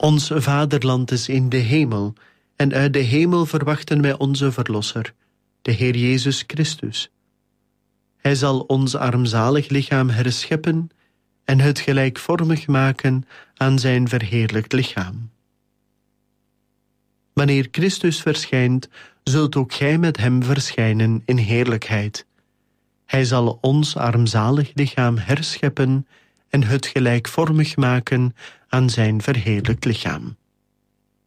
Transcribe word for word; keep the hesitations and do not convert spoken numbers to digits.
Ons vaderland is in de hemel, en uit de hemel verwachten wij onze Verlosser, de Heer Jezus Christus. Hij zal ons armzalig lichaam herscheppen en het gelijkvormig maken aan zijn verheerlijkt lichaam. Wanneer Christus verschijnt, zult ook gij met hem verschijnen in heerlijkheid. Hij zal ons armzalig lichaam herscheppen en het gelijkvormig maken aan zijn verheerlijkt lichaam.